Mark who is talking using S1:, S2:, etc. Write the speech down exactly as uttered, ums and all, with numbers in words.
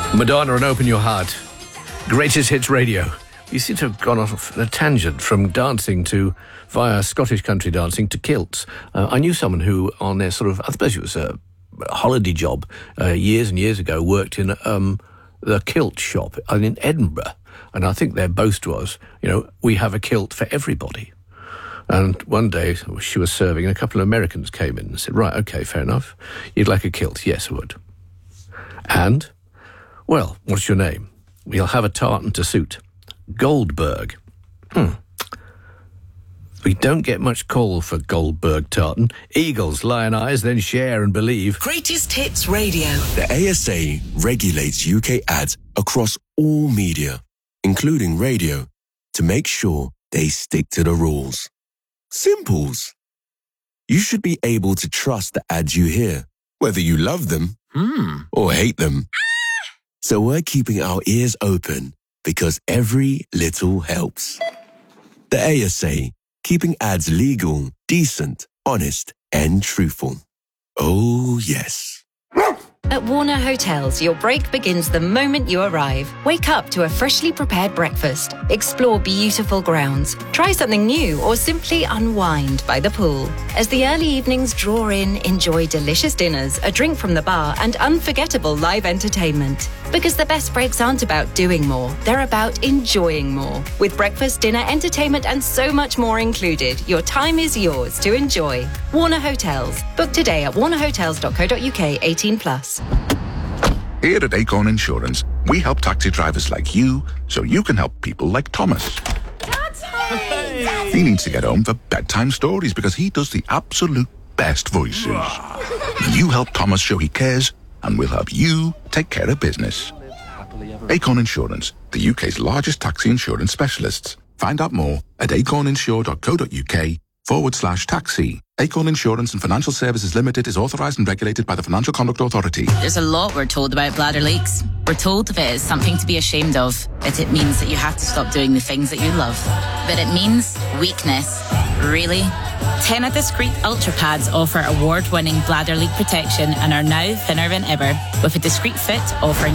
S1: Madonna and Open Your Heart. Greatest Hits Radio. You seem to have gone off on a tangent from dancing to, via Scottish country dancing, to kilts. Uh, I knew someone who, on their sort of, I suppose it was a holiday job, uh, years and years ago, worked in um, the kilt shop in Edinburgh. And I think their boast was, you know, we have a kilt for everybody. And one day she was serving and a couple of Americans came in and said, right, OK, fair enough. You'd like a kilt? Yes, I would. And, well, what's your name? We'll have a tartan to suit. Goldberg. Hmm. We don't get much call for Goldberg tartan. Eagles, lion eyes, then share and believe.
S2: Greatest Hits Radio.
S3: The A S A regulates U K ads across all media, including radio, to make sure they stick to the rules. Simples. You should be able to trust the ads you hear, whether you love them
S4: Hmm.
S3: or hate them. So we're keeping our ears open because every little helps. The A S A, keeping ads legal, decent, honest, and truthful. Oh, yes.
S5: At Warner Hotels, your break begins the moment you arrive. Wake up to a freshly prepared breakfast, explore beautiful grounds, try something new, or simply unwind by the pool. As the early evenings draw in, enjoy delicious dinners, a drink from the bar, and unforgettable live entertainment. Because the best breaks aren't about doing more, they're about enjoying more. With breakfast, dinner, entertainment, and so much more included, your time is yours to enjoy. Warner Hotels. Book today at warner hotels dot co dot uk, eighteen plus.
S6: Here at Acorn Insurance, we help taxi drivers like you so you can help people like Thomas.
S7: Dad's home!
S6: He needs to get home for bedtime stories because he does the absolute best voices. You help Thomas show he cares, and we'll help you take care of business. Acorn Insurance, the U K's largest taxi insurance specialists. Find out more at acorninsure dot co dot uk forward slash taxi. Acorn Insurance and Financial Services Limited is authorised and regulated by the Financial Conduct Authority.
S4: There's a lot we're told about bladder leaks. We're told if it is something to be ashamed of, that it means that you have to stop doing the things that you love. But it means weakness. Really? Tena Discreet Ultra Pads offer award-winning bladder leak protection and are now thinner than ever, with a discreet fit offering